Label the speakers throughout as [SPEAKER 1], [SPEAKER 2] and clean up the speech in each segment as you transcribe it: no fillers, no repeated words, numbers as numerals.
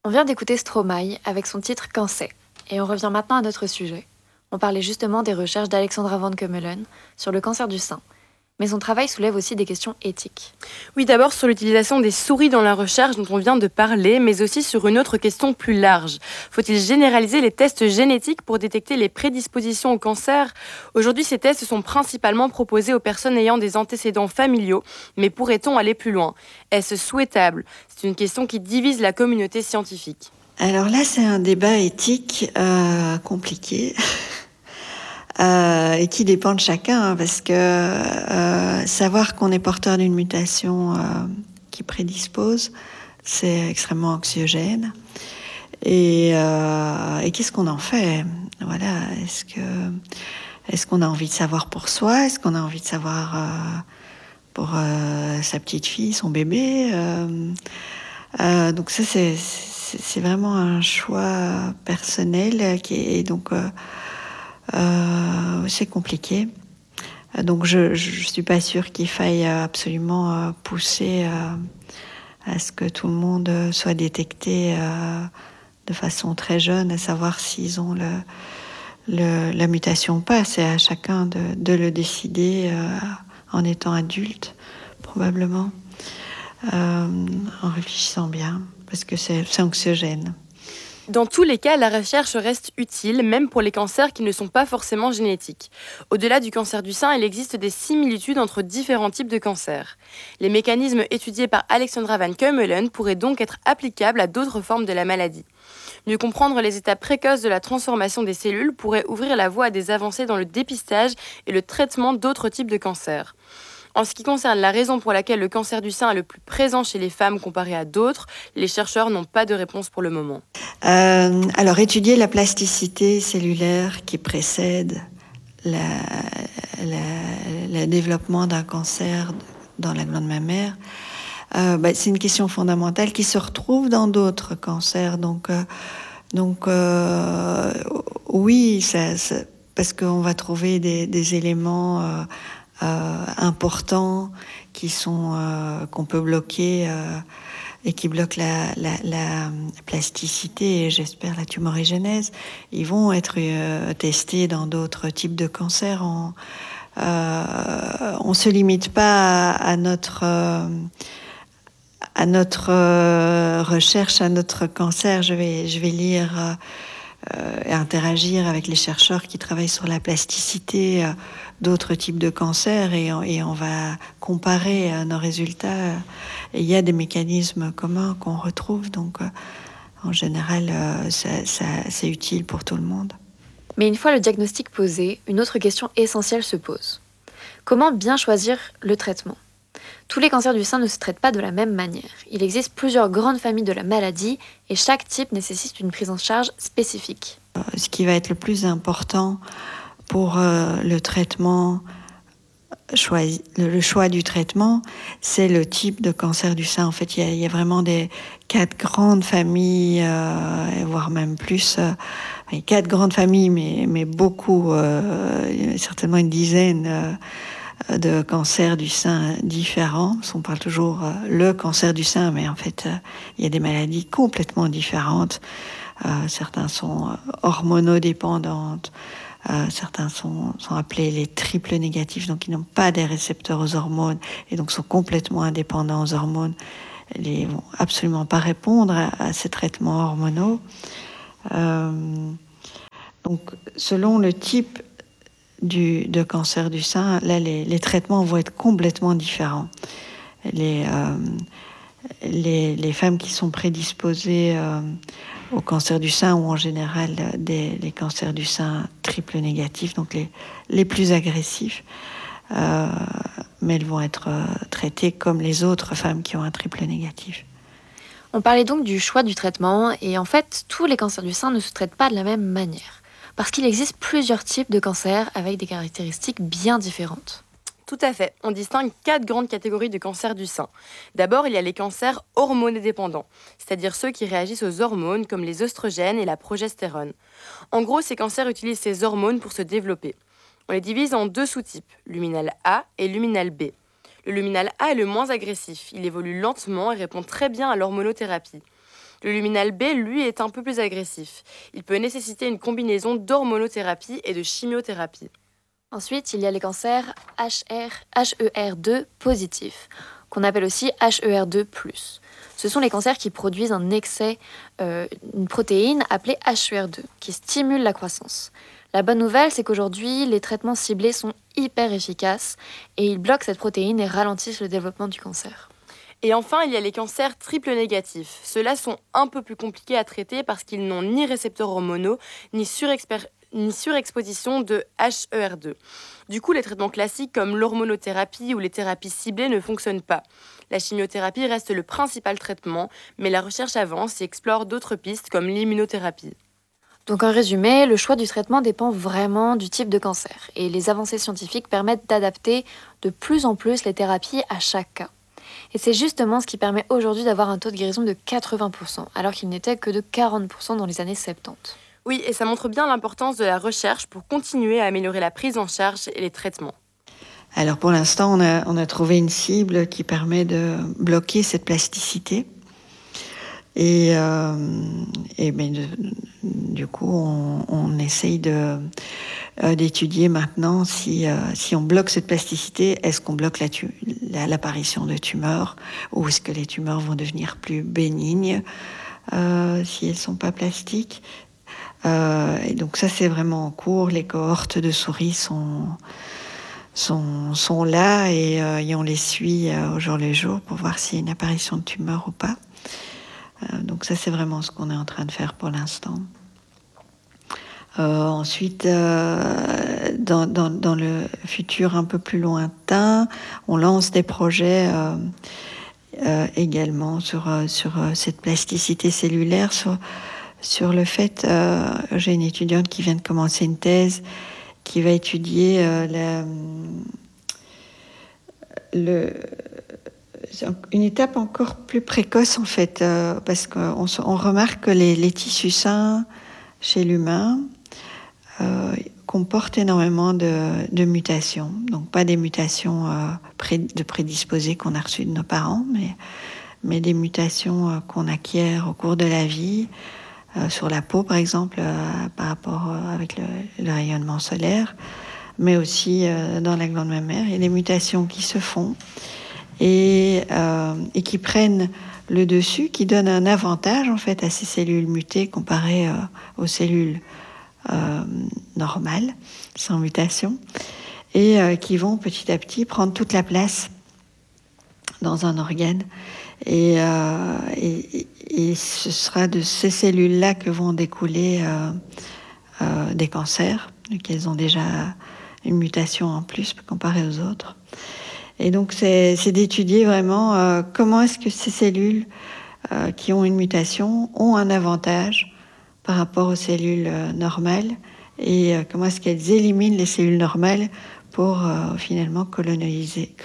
[SPEAKER 1] On vient d'écouter Stromae avec son titre Quand c'est. Et on revient maintenant à notre sujet. On parlait justement des recherches d'Alexandra Van Kemmelen sur le cancer du sein. Mais son travail soulève aussi des questions éthiques.
[SPEAKER 2] Oui, d'abord sur l'utilisation des souris dans la recherche dont on vient de parler, mais aussi sur une autre question plus large. Faut-il généraliser les tests génétiques pour détecter les prédispositions au cancer ? Aujourd'hui, ces tests sont principalement proposés aux personnes ayant des antécédents familiaux, mais pourrait-on aller plus loin ? Est-ce souhaitable ? C'est une question qui divise la communauté scientifique.
[SPEAKER 3] Alors là, c'est un débat éthique compliqué et qui dépend de chacun, hein, parce que savoir qu'on est porteur d'une mutation qui prédispose, c'est extrêmement anxiogène. Et qu'est-ce qu'on en fait ? Voilà, est-ce qu'on a envie de savoir pour soi ? Est-ce qu'on a envie de savoir pour sa petite fille, son bébé ? Donc ça, c'est vraiment un choix personnel qui est donc c'est compliqué. Donc je suis pas sûre qu'il faille absolument pousser à ce que tout le monde soit détecté de façon très jeune, à savoir s'ils ont la mutation ou pas. C'est à chacun de le décider en étant adulte, probablement, en réfléchissant bien, parce que c'est anxiogène.
[SPEAKER 2] Dans tous les cas, la recherche reste utile, même pour les cancers qui ne sont pas forcément génétiques. Au-delà du cancer du sein, il existe des similitudes entre différents types de cancers. Les mécanismes étudiés par Alexandra Van Kemmelen pourraient donc être applicables à d'autres formes de la maladie. Mieux comprendre les étapes précoces de la transformation des cellules pourrait ouvrir la voie à des avancées dans le dépistage et le traitement d'autres types de cancers. En ce qui concerne la raison pour laquelle le cancer du sein est le plus présent chez les femmes comparé à d'autres, les chercheurs n'ont pas de réponse pour le moment.
[SPEAKER 3] Alors, étudier la plasticité cellulaire qui précède le développement d'un cancer dans la glande mammaire, c'est une question fondamentale qui se retrouve dans d'autres cancers. Donc oui, parce qu'on va trouver des éléments importants qu'on peut bloquer et qui bloquent la plasticité et j'espère la tumorigénèse. Ils vont être testés dans d'autres types de cancers. On se limite pas à notre recherche, à notre cancer. Je vais lire et interagir avec les chercheurs qui travaillent sur la plasticité d'autres types de cancers et on va comparer nos résultats. Et il y a des mécanismes communs qu'on retrouve, donc en général, c'est utile pour tout le monde.
[SPEAKER 1] Mais une fois le diagnostic posé, une autre question essentielle se pose. Comment bien choisir le traitement ? Tous les cancers du sein ne se traitent pas de la même manière. Il existe plusieurs grandes familles de la maladie et chaque type nécessite une prise en charge spécifique.
[SPEAKER 3] Ce qui va être le plus important pour le traitement, le choix du traitement, c'est le type de cancer du sein. En fait, il y a vraiment 4 grandes familles, voire même plus. 4 grandes familles, mais beaucoup, certainement une dizaine de cancers du sein différents. On parle toujours le cancer du sein, mais en fait, il y a des maladies complètement différentes. Certains sont hormonodépendantes. Certains sont appelés les triples négatifs, donc ils n'ont pas des récepteurs aux hormones et donc sont complètement indépendants aux hormones. Ils vont absolument pas répondre à ces traitements hormonaux. Donc, selon le type de cancer du sein, là, les traitements vont être complètement différents. Les femmes qui sont prédisposées au cancer du sein ou en général les cancers du sein triple négatifs, donc les plus agressifs, mais elles vont être traitées comme les autres femmes qui ont un triple négatif.
[SPEAKER 1] On parlait donc du choix du traitement et en fait, tous les cancers du sein ne se traitent pas de la même manière. Parce qu'il existe plusieurs types de cancers avec des caractéristiques bien différentes.
[SPEAKER 2] Tout à fait. On distingue 4 grandes catégories de cancers du sein. D'abord, il y a les cancers hormonodépendants, c'est-à-dire ceux qui réagissent aux hormones comme les oestrogènes et la progestérone. En gros, ces cancers utilisent ces hormones pour se développer. On les divise en 2 sous-types, luminal A et luminal B. Le luminal A est le moins agressif. Il évolue lentement et répond très bien à l'hormonothérapie. Le luminal B, lui, est un peu plus agressif. Il peut nécessiter une combinaison d'hormonothérapie et de chimiothérapie.
[SPEAKER 1] Ensuite, il y a les cancers HER2 positifs, qu'on appelle aussi HER2+. Ce sont les cancers qui produisent un excès, une protéine appelée HER2, qui stimule la croissance. La bonne nouvelle, c'est qu'aujourd'hui, les traitements ciblés sont hyper efficaces et ils bloquent cette protéine et ralentissent le développement du cancer.
[SPEAKER 2] Et enfin, il y a les cancers triple négatifs. Ceux-là sont un peu plus compliqués à traiter parce qu'ils n'ont ni récepteurs hormonaux, ni surexposition de HER2. Du coup, les traitements classiques comme l'hormonothérapie ou les thérapies ciblées ne fonctionnent pas. La chimiothérapie reste le principal traitement, mais la recherche avance et explore d'autres pistes comme l'immunothérapie.
[SPEAKER 1] Donc en résumé, le choix du traitement dépend vraiment du type de cancer et les avancées scientifiques permettent d'adapter de plus en plus les thérapies à chaque cas. Et c'est justement ce qui permet aujourd'hui d'avoir un taux de guérison de 80%, alors qu'il n'était que de 40% dans les années 70.
[SPEAKER 2] Oui, et ça montre bien l'importance de la recherche pour continuer à améliorer la prise en charge et les traitements.
[SPEAKER 3] Alors pour l'instant, on a trouvé une cible qui permet de bloquer cette plasticité. Du coup, on essaye d'étudier maintenant si on bloque cette plasticité, est-ce qu'on bloque l'apparition de tumeurs ou est-ce que les tumeurs vont devenir plus bénignes si elles ne sont pas plastiques. Et donc ça, c'est vraiment en cours. Les cohortes de souris sont là et on les suit au jour le jour pour voir s'il y a une apparition de tumeur ou pas. Donc ça, c'est vraiment ce qu'on est en train de faire pour l'instant. Ensuite, dans le futur un peu plus lointain, on lance des projets également sur cette plasticité cellulaire, sur le fait, j'ai une étudiante qui vient de commencer une thèse qui va étudier une étape encore plus précoce en fait, parce qu'on remarque que les tissus sains chez l'humain comportent énormément de mutations. Donc pas des mutations de prédisposés qu'on a reçues de nos parents, mais des mutations qu'on acquiert au cours de la vie, sur la peau par exemple, par rapport avec le rayonnement solaire, mais aussi dans la glande mammaire. Il y a des mutations qui se font et qui prennent le dessus, qui donnent un avantage en fait à ces cellules mutées comparées aux cellules normales, sans mutation, et qui vont petit à petit prendre toute la place dans un organe. Et ce sera de ces cellules-là que vont découler des cancers, qu'elles ont déjà une mutation en plus comparée aux autres. Et donc, c'est d'étudier vraiment comment est-ce que ces cellules qui ont une mutation ont un avantage par rapport aux cellules normales et comment est-ce qu'elles éliminent les cellules normales pour finalement coloniser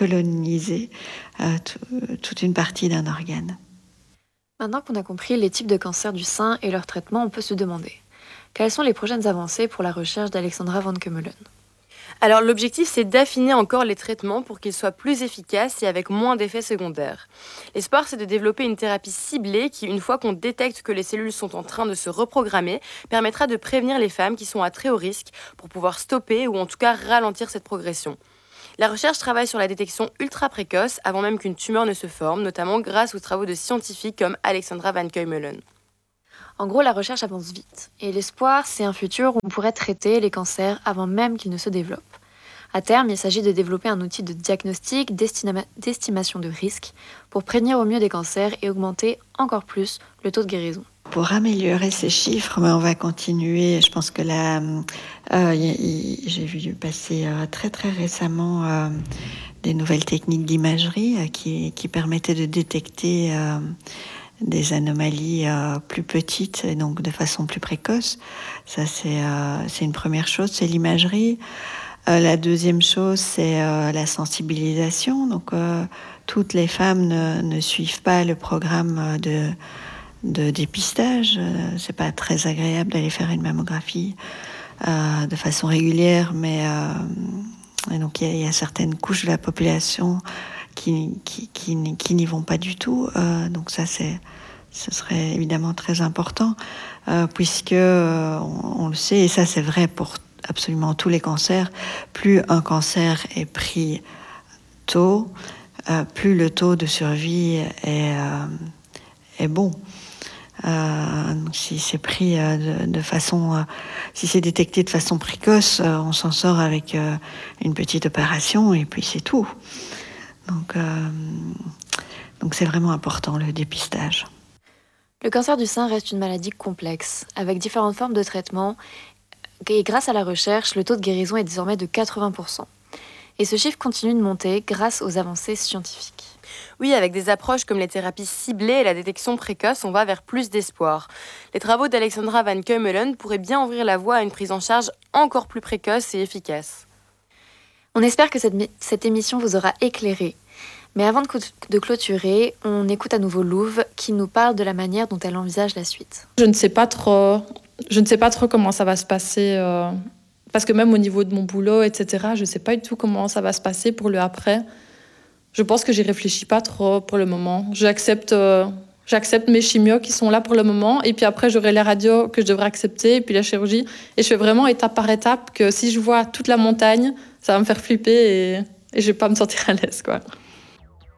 [SPEAKER 3] toute une partie d'un organe.
[SPEAKER 1] Maintenant qu'on a compris les types de cancers du sein et leur traitement, on peut se demander quelles sont les prochaines avancées pour la recherche d'Alexandra Van Kemmelen.
[SPEAKER 2] Alors l'objectif, c'est d'affiner encore les traitements pour qu'ils soient plus efficaces et avec moins d'effets secondaires. L'espoir, c'est de développer une thérapie ciblée qui, une fois qu'on détecte que les cellules sont en train de se reprogrammer, permettra de prévenir les femmes qui sont à très haut risque pour pouvoir stopper ou en tout cas ralentir cette progression. La recherche travaille sur la détection ultra précoce avant même qu'une tumeur ne se forme, notamment grâce aux travaux de scientifiques comme Alexandra Van Kemmelen.
[SPEAKER 1] En gros, la recherche avance vite. Et l'espoir, c'est un futur où on pourrait traiter les cancers avant même qu'ils ne se développent. À terme, il s'agit de développer un outil de diagnostic, d'estimation de risque, pour prévenir au mieux des cancers et augmenter encore plus le taux de guérison.
[SPEAKER 3] Pour améliorer ces chiffres, on va continuer. Je pense que là, j'ai vu passer très très récemment des nouvelles techniques d'imagerie qui permettaient de détecter des anomalies plus petites et donc de façon plus précoce. Ça, c'est une première chose, c'est l'imagerie. La deuxième chose, c'est la sensibilisation. Donc, toutes les femmes ne suivent pas le programme de dépistage. C'est pas très agréable d'aller faire une mammographie de façon régulière, mais et donc il y a certaines couches de la population qui n'y vont pas du tout. Donc ça, c'est ce serait évidemment très important, puisque on le sait, et ça c'est vrai pour absolument tous les cancers, plus un cancer est pris tôt, plus le taux de survie est bon. Si c'est pris de façon, si c'est détecté de façon précoce, on s'en sort avec une petite opération et puis c'est tout. Donc c'est vraiment important le dépistage.
[SPEAKER 1] Le cancer du sein reste une maladie complexe, avec différentes formes de traitement, et grâce à la recherche, le taux de guérison est désormais de 80%. Et ce chiffre continue de monter grâce aux avancées scientifiques.
[SPEAKER 2] Oui, avec des approches comme les thérapies ciblées et la détection précoce, on va vers plus d'espoir. Les travaux d'Alexandra Van Keumelen pourraient bien ouvrir la voie à une prise en charge encore plus précoce et efficace.
[SPEAKER 1] On espère que cette émission vous aura éclairé. Mais avant de clôturer, on écoute à nouveau Louve qui nous parle de la manière dont elle envisage la suite.
[SPEAKER 4] Je ne sais pas trop comment ça va se passer, parce que même au niveau de mon boulot, etc., je ne sais pas du tout comment ça va se passer pour le après. Je pense que j'y réfléchis pas trop pour le moment. J'accepte mes chimios qui sont là pour le moment, et puis après j'aurai les radios que je devrais accepter, et puis la chirurgie. Et je fais vraiment étape par étape, que si je vois toute la montagne, ça va me faire flipper et je vais pas me sentir à l'aise, quoi.